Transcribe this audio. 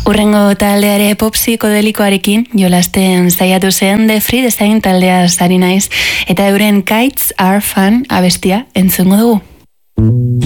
Urrengo taldeare pop psikodelikoarekin jolasten saiatu zen The Free Design taldea sari naiz, eta euren Kites Are Fun abestia entzungo dugu.